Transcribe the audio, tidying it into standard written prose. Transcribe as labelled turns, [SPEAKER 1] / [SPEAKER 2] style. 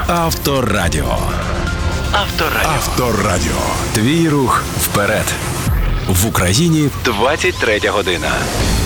[SPEAKER 1] Авторадіо. Авторадіо. Твій рух вперед. В Україні 23 година.